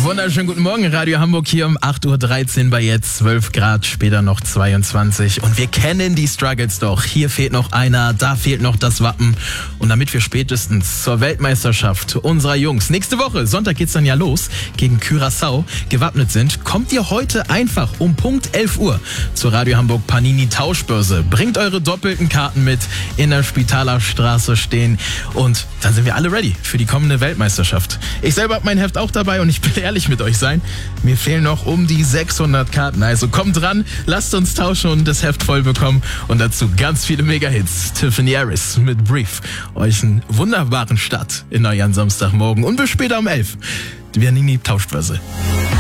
Wunderschönen guten Morgen, Radio Hamburg hier um 8.13 Uhr bei jetzt 12 Grad, später noch 22. Und wir kennen die Struggles doch. Hier fehlt noch einer, da fehlt noch das Wappen. Und damit wir spätestens zur Weltmeisterschaft unserer Jungs nächste Woche, Sonntag geht's dann ja los, gegen Curaçao gewappnet sind, kommt ihr heute einfach um Punkt 11 Uhr zur Radio Hamburg Panini Tauschbörse. Bringt eure doppelten Karten mit, in der Spitaler Straße stehen und dann sind wir alle ready für die kommende Weltmeisterschaft. Ich selber habe mein Heft auch dabei und ich will ehrlich mit euch sein, mir fehlen noch um die 600 Karten. Also kommt dran, lasst uns tauschen und das Heft voll bekommen und dazu ganz viele Mega-Hits. Tiffany Harris mit Brief. Euch einen wunderbaren Start in euren Samstagmorgen und bis später um 11. Wir nehmen die Tauschbörse.